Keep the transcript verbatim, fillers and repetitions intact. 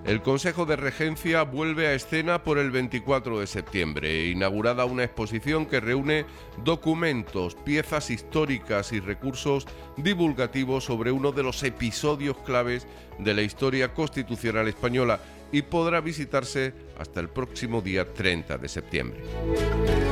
El Consejo de Regencia vuelve a escena por el veinticuatro de septiembre, inaugurada una exposición que reúne documentos, piezas históricas y recursos divulgativos sobre uno de los episodios claves de la historia constitucional española y podrá visitarse hasta el próximo día treinta de septiembre.